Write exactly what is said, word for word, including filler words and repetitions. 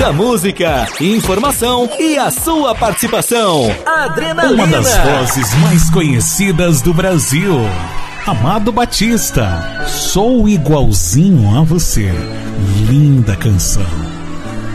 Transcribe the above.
Muita música, informação e a sua participação. Adrenalina. Uma das vozes mais conhecidas do Brasil. Amado Batista. Sou igualzinho a você. Linda canção.